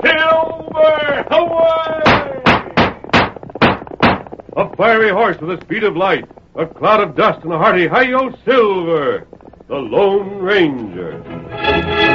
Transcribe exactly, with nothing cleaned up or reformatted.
Silver! Away! A fiery horse with the speed of light, a cloud of dust, and a hearty hi-yo, Silver, the Lone Ranger.